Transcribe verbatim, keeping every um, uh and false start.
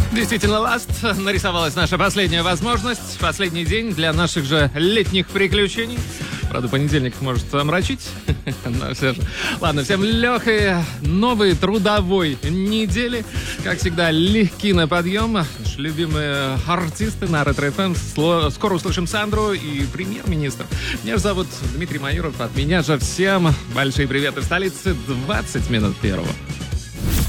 Действительно, Last. Нарисовалась наша последняя возможность. Последний день для наших же летних приключений. Правда, понедельник может омрачить. Но все же. Ладно, всем легкой новой трудовой недели. Как всегда, легки на подъем. Наши любимые артисты на Ретро-эф эм. Скоро услышим Сандру и премьер-министр. Меня же зовут Дмитрий Майоров. От меня же всем большие приветы в столице. двадцать минут первого.